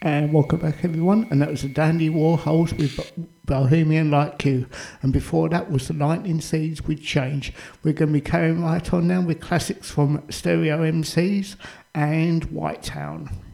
And welcome back, everyone. And that was the Dandy Warhols with Bohemian Like You. And before that was the Lightning Seeds with Change. We're going to be carrying right on now with classics from Stereo MCs and White Town.